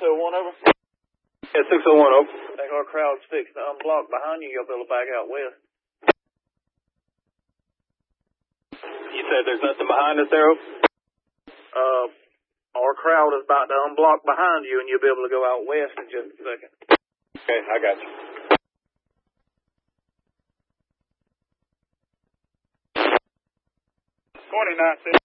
601 over. Yeah, 601 over. I think our crowd's fixed to unblock behind you. You'll be able to back out west. You said there's nothing behind us there, over? Our crowd is about to unblock behind you, and you'll be able to go out west in just a second. Okay, I got you. 29.